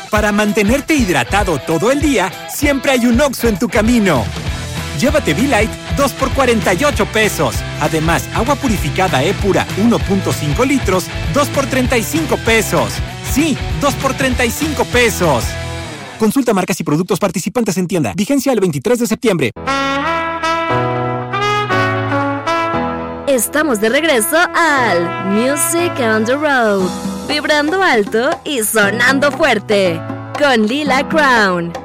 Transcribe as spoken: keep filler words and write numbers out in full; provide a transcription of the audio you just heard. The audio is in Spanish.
Para mantenerte hidratado todo el día, siempre hay un Oxxo en tu camino. Llévate V-Lite dos por cuarenta y ocho pesos. Además, agua purificada E-Pura uno punto cinco litros, dos por treinta y cinco pesos. Sí, dos por treinta y cinco pesos. Consulta marcas y productos participantes en tienda. Vigencia el veintitrés de septiembre. Estamos de regreso al Music on the Road. Vibrando alto y sonando fuerte. Con Lila Crown.